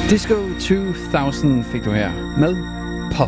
Disco 2000 fik du her med Pop.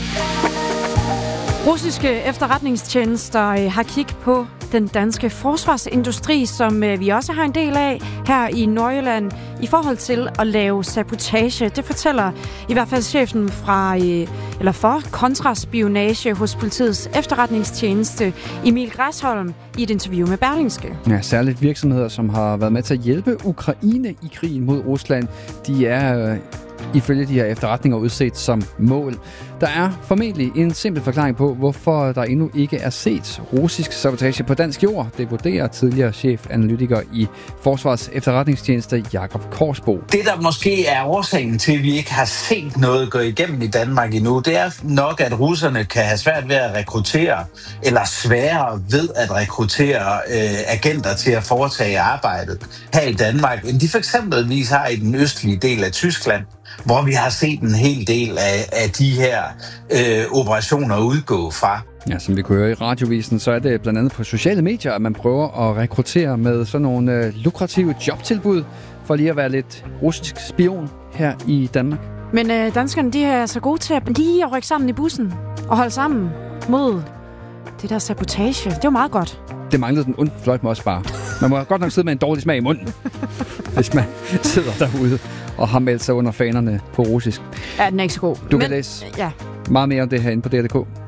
Russiske efterretningstjenester har kig på den danske forsvarsindustri, som vi også har en del af her i Nordjylland, i forhold til at lave sabotage. Det fortæller i hvert fald chefen for kontraspionage hos politiets efterretningstjeneste, Emil Græsholm, i et interview med Berlingske. Ja, særligt virksomheder, som har været med til at hjælpe Ukraine i krigen mod Rusland, de er ifølge de her efterretninger udset som mål. Der er formentlig en simpel forklaring på, hvorfor der endnu ikke er set russisk sabotage på dansk jord. Det vurderer tidligere chefanalytiker i Forsvars Efterretningstjeneste Jakob Korsbo. Det, der måske er årsagen til, at vi ikke har set noget gå igennem i Danmark endnu, det er nok, at russerne kan have svært ved at rekruttere, eller sværere ved at rekruttere agenter til at foretage arbejdet her i Danmark, end de for eksempelvis har i den østlige del af Tyskland, hvor vi har set en hel del af de her operationer udgå fra. Ja, som vi kunne høre i radiovisen, så er det blandt andet på sociale medier, at man prøver at rekruttere med sådan nogle lukrative jobtilbud, for lige at være lidt russisk spion her i Danmark. Men danskerne, de er så gode til at lige at rykke sammen i bussen og holde sammen mod det der sabotage. Det var meget godt. Det manglede den onde fløjt med os bare. Man må godt nok sidde med en dårlig smag i munden, hvis man sidder derude og har meldt sig under fanerne på russisk. Ja, den er ikke så god. Du kan læse meget mere om det her inde på DR.dk.